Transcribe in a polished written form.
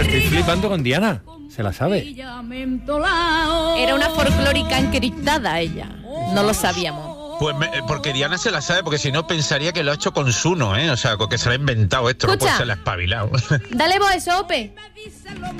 Pero estoy flipando con Diana. Se la sabe. Era una folclórica encriptada ella. No lo sabíamos. Pues porque Diana se la sabe, porque si no pensaría que lo ha hecho con Suno, ¿eh? O sea, que se lo ha inventado esto. Escucha. No puede ser la espabilado. Dale vos eso, Ope.